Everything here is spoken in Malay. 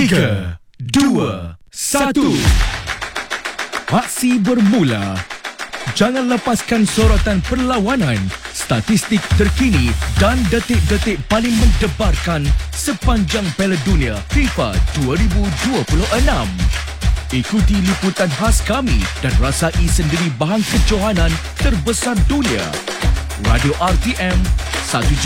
3, 2, 1. Aksi bermula. Jangan lepaskan sorotan perlawanan, statistik terkini dan detik-detik paling mendebarkan sepanjang Piala Dunia FIFA 2026. Ikuti liputan khas kami dan rasai sendiri bahan kejohanan terbesar dunia. Radio RTM 1